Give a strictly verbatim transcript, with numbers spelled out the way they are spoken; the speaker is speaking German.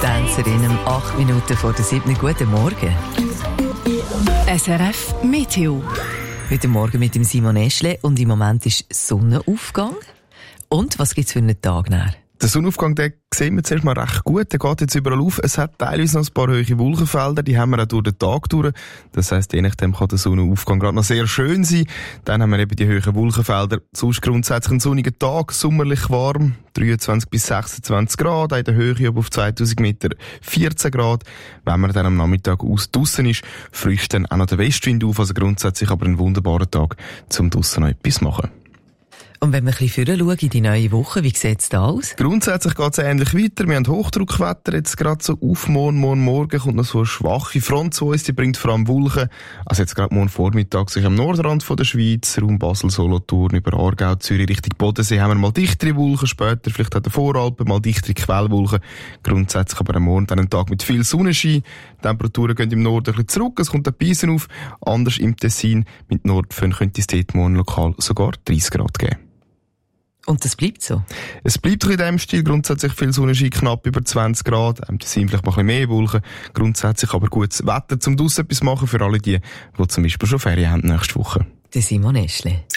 Tänzerin um acht Minuten vor der siebten. Guten Morgen. S R F Meteo. Heute Morgen mit dem Simon Eschle und im Moment ist Sonnenaufgang. Und was gibt es für einen Tag nachher? Der Sonnenaufgang, den sehen wir zuerst mal recht gut. Der geht jetzt überall auf. Es hat teilweise noch ein paar hohe Wolkenfelder, die haben wir auch durch den Tag durch. Das heisst, je nachdem kann der Sonnenaufgang gerade noch sehr schön sein. Dann haben wir eben die hohen Wolkenfelder. Sonst grundsätzlich ein sonniger Tag, sommerlich warm, dreiundzwanzig bis sechsundzwanzig Grad, in der Höhe auf zweitausend Meter vierzehn Grad. Wenn man dann am Nachmittag aus draussen ist, frischt dann auch noch der Westwind auf. Also grundsätzlich aber ein wunderbarer Tag, um draussen noch etwas zu machen. Und wenn wir ein bisschen vorher schauen in die neue Woche, wie sieht es da aus? Grundsätzlich geht es ähnlich weiter. Wir haben Hochdruckwetter jetzt gerade so auf morgen, morgen Morgen kommt noch so eine schwache Front zu uns, die bringt vor allem Wolken. Also jetzt gerade morgen Vormittag sich am Nordrand von der Schweiz, Raum Basel, Solothurn, über Aargau, Zürich, Richtung Bodensee haben wir mal dichtere Wolken, später vielleicht auch der Voralpen, mal dichtere Quellwolken. Grundsätzlich aber am Morgen dann ein Tag mit viel Sonnenschein. Die Temperaturen gehen im Norden ein bisschen zurück, es kommt ein Bisen auf. Anders im Tessin, mit Nordföhn könnte es dort morgen lokal sogar dreißig Grad geben. Und das bleibt so? Es bleibt in diesem Stil. Grundsätzlich viel Sonnenschein, knapp über zwanzig Grad. Im Tessin vielleicht mal ein bisschen mehr Wolken. Grundsätzlich aber gutes Wetter, um draussen etwas machen für alle die, die zum Beispiel schon Ferien haben nächste Woche. Der Simon Eschle.